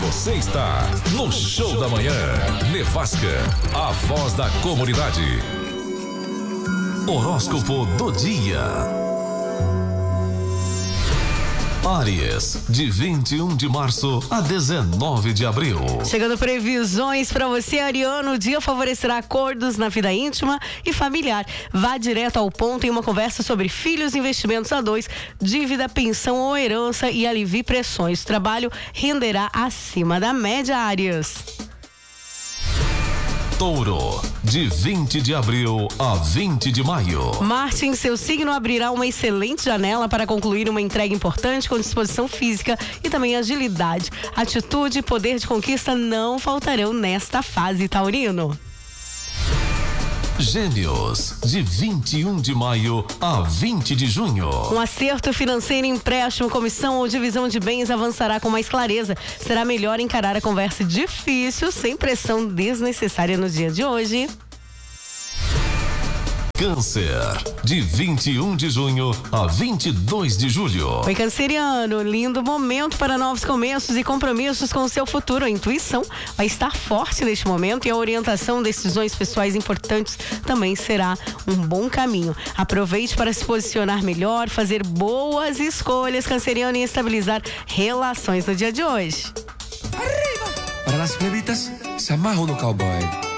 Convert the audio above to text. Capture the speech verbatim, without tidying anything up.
Você está no Show da Manhã. Nevasca, a voz da comunidade. Horóscopo do dia. Áries, de vinte e um de março a dezenove de abril. Chegando previsões para você, ariano. O dia favorecerá acordos na vida íntima e familiar. Vá direto ao ponto em uma conversa sobre filhos, investimentos a dois, dívida, pensão ou herança e alivie pressões. O trabalho renderá acima da média, Áries. Touro, de vinte de abril a vinte de maio. Marte em seu signo abrirá uma excelente janela para concluir uma entrega importante com disposição física e também agilidade. Atitude e poder de conquista não faltarão nesta fase, taurino. Gêmeos, de vinte e um de maio a vinte de junho. Um acerto financeiro, empréstimo, comissão ou divisão de bens avançará com mais clareza. Será melhor encarar a conversa difícil sem pressão desnecessária no dia de hoje. Câncer, de vinte e um de junho a vinte e dois de julho. Oi, canceriano, lindo momento para novos começos e compromissos com o seu futuro. A intuição vai estar forte neste momento e a orientação, decisões pessoais importantes também será um bom caminho. Aproveite para se posicionar melhor, fazer boas escolhas, canceriano, e estabilizar relações no dia de hoje. Arriba! Para las plebitas, se amarra no cowboy.